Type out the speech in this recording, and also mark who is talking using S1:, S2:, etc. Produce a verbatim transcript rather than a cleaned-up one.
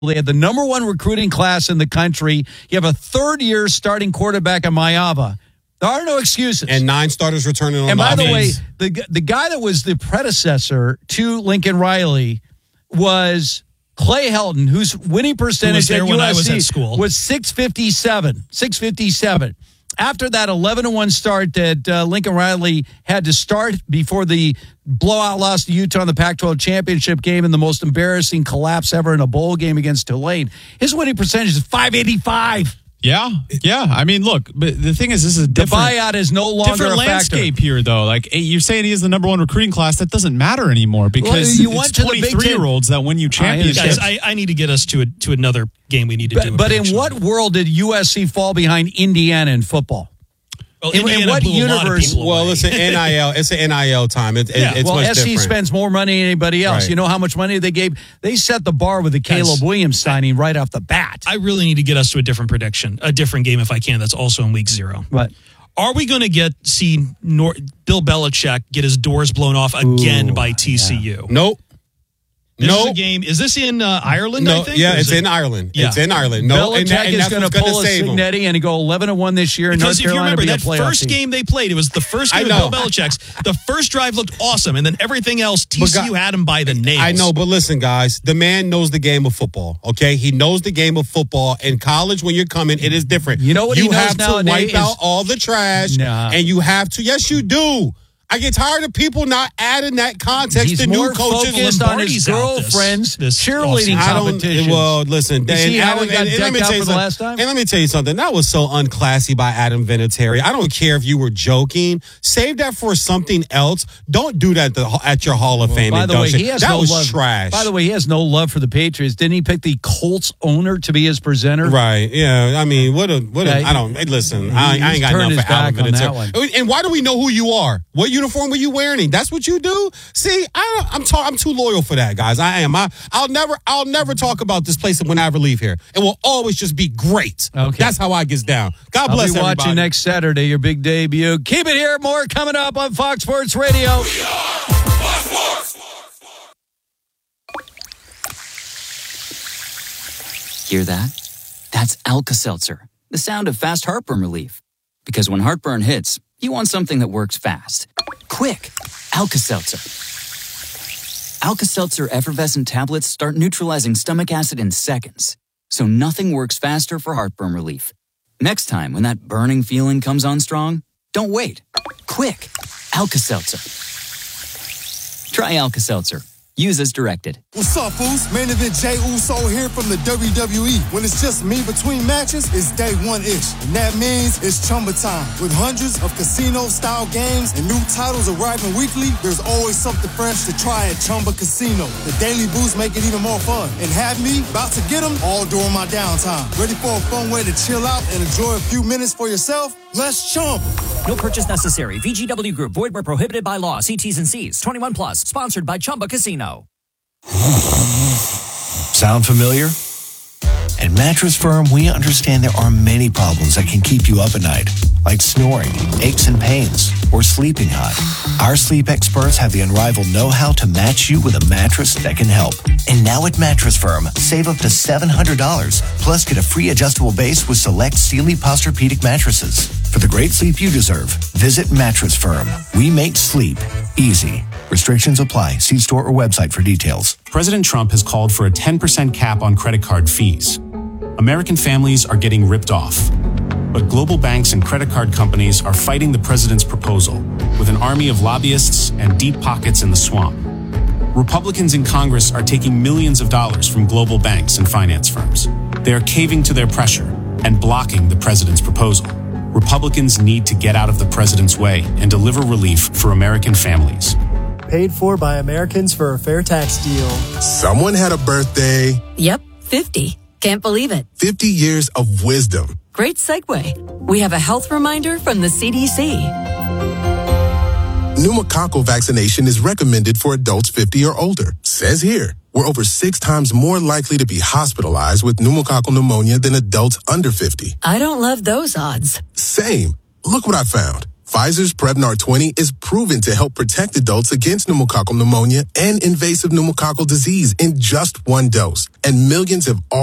S1: They had the number one recruiting class in the country. You have a third-year starting quarterback in Mayava. There are no excuses.
S2: And nine starters returning on
S1: And by the way,
S2: offense.
S1: the the guy that was the predecessor to Lincoln Riley was Clay Helton, whose winning percentage
S3: there
S1: at
S3: when
S1: U S C
S3: I was at school.
S1: was six fifty-seven. six fifty-seven. After that eleven to one start that uh, Lincoln Riley had to start before the blowout loss to Utah in the Pac twelve championship game and the most embarrassing collapse ever in a bowl game against Tulane, his winning percentage is five eighty-five.
S4: Yeah, yeah. I mean, look, but the thing is, this is a different,
S1: the buyout is no longer
S4: different
S1: a
S4: landscape
S1: factor.
S4: here, though. Like you're saying, he is the number one recruiting class. That doesn't matter anymore because
S1: well, you
S4: it's
S1: went to the Big
S4: twenty-three year olds that win you championships.
S3: Guys, I, I need to get us to a, to another game. We need to
S1: but,
S3: do. A
S1: but in
S3: prediction.
S1: what world did U S C fall behind Indiana in football?
S3: Well,
S1: in, in what universe?
S2: Well, it's an N I L. It's an N I L time. It, it,
S3: Yeah.
S2: It's
S1: well,
S2: much
S1: S C
S2: different.
S1: spends more money than anybody else.
S2: Right.
S1: You know how much money they gave? They set the bar with the Caleb
S3: Guys,
S1: Williams signing right off the bat.
S3: I really need to get us to a different prediction, a different game if I can. That's also in week zero.
S1: But
S3: Are we going to get see Nor- Bill Belichick get his doors blown off again
S1: Ooh,
S3: by T C U?
S2: Nope.
S3: This
S2: nope.
S3: is a game. Is this in uh, Ireland?
S2: No,
S3: I think.
S2: yeah,
S3: Or is
S2: it's
S3: it-
S2: in Ireland.
S3: Yeah.
S2: It's in Ireland. No, and,
S1: Belichick
S2: that, and
S1: is
S2: that's
S1: going
S2: what's
S1: to
S2: going
S1: pull
S2: to
S1: a
S2: save him.
S1: Signetti and go eleven and one this year. And
S3: Because
S1: North
S3: if you
S1: Carolina
S3: remember
S1: be a
S3: that
S1: playoff
S3: first
S1: team.
S3: game they played, it was the first
S2: I
S3: game of
S2: know.
S3: Bill Belichick's. The first drive looked awesome, and then everything else, T C U
S2: God-
S3: had him by the nails.
S2: I know, but listen, guys, the man knows the game of football, okay? He knows the game of football. In college, when you're coming, it is different.
S1: You know what he
S2: You
S1: knows
S2: have to
S1: nowadays
S2: wipe
S1: is-
S2: out all the trash,
S1: Nah.
S2: and you have to, yes, you do. I get tired of people not adding that context
S1: He's
S2: to
S1: more
S2: new coaches.
S1: focused on his
S3: Lombardi's out this-
S1: girlfriend's
S3: this
S1: cheerleading
S3: offseason.
S2: I don't.
S1: competitions.
S2: Well, listen.
S1: You see
S2: and
S1: how
S2: Adam,
S1: he got
S2: and, and let
S1: decked
S2: me
S1: out
S2: tell you
S1: for the
S2: something.
S1: last time?
S2: And let me tell you something. That was so unclassy by Adam Vinatieri. I don't care if you were joking. Save that for something else. Don't do that at, the, at your Hall of Fame
S1: By the way,
S2: induction.
S1: he has
S2: that
S1: no
S2: was
S1: love.
S2: trash.
S1: By the way, he has no love for the Patriots. Didn't he pick the Colts owner to be his presenter?
S2: Right? Yeah. I mean, what a what a.
S1: Yeah,
S2: I don't. Hey, listen,
S1: he-
S2: I, I
S1: he's
S2: ain't got
S1: turned
S2: nothing
S1: his
S2: for Adam
S1: back on that
S2: Vinatieri.
S1: one.
S2: And why do we know who you are? What uniform were you wearing? That's what you do. See, I don't, I'm ta- I'm too loyal for that, guys. I am. I, I'll never I'll never talk about this place when I ever leave here. It will always just be great.
S1: Okay.
S2: That's how I gets down. God
S1: I'll
S2: bless
S1: be
S2: everybody.
S1: watching next Saturday, your big debut. Keep it here. More coming up on Fox Sports Radio.
S5: Hear that? That's Alka-Seltzer, the sound of fast heartburn relief. Because when heartburn hits, you want something that works fast. Quick, Alka-Seltzer. Alka-Seltzer effervescent tablets start neutralizing stomach acid in seconds. So nothing works faster for heartburn relief. Next time when that burning feeling comes on strong, don't wait. Quick, Alka-Seltzer. Try Alka-Seltzer. Use as directed.
S6: What's up, fools? Main event Jey Uso here from the W W E. When it's just me between matches, it's day one-ish. And that means it's Chumba time. With hundreds of casino-style games and new titles arriving weekly, there's always something fresh to try at Chumba Casino. The daily boosts make it even more fun. And have me about to get them all during my downtime. Ready for a fun way to chill out and enjoy a few minutes for yourself? Let's Chumba.
S7: No purchase necessary. V G W Group. Void where prohibited by law. See T's and C's. twenty-one plus. Sponsored by Chumba Casino.
S8: Sound familiar? At Mattress Firm, we understand there are many problems that can keep you up at night, like snoring, aches and pains, or sleeping hot. Our sleep experts have the unrivaled know-how to match you with a mattress that can help. And now at Mattress Firm, save up to seven hundred dollars, plus get a free adjustable base with select Sealy Posturepedic mattresses. For the great sleep you deserve, visit Mattress Firm. We make sleep easy. Restrictions apply. See store or website for details.
S9: President Trump has called for a ten percent cap on credit card fees. American families are getting ripped off. But global banks and credit card companies are fighting the president's proposal with an army of lobbyists and deep pockets in the swamp. Republicans in Congress are taking millions of dollars from global banks and finance firms. They are caving to their pressure and blocking the president's proposal. Republicans need to get out of the president's way and deliver relief for American families.
S10: Paid for by Americans for a fair tax deal.
S11: Someone had a birthday.
S12: Yep, fifty. Can't believe it.
S11: fifty years of wisdom.
S12: Great segue. We have a health reminder from the C D C.
S11: Pneumococcal vaccination is recommended for adults fifty or older. Says here, we're over six times more likely to be hospitalized with pneumococcal pneumonia than adults under fifty.
S12: I don't love those odds.
S11: Same. Look what I found. Pfizer's Prevnar twenty is proven to help protect adults against pneumococcal pneumonia and invasive pneumococcal disease in just one dose. And millions have